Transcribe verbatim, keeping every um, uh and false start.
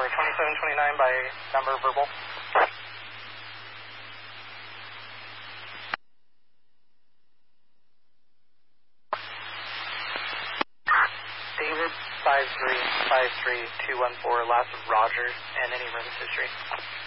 runway twenty-seven twenty-nine by number verbal. David, five three five three two one four, last Roger, and any room history.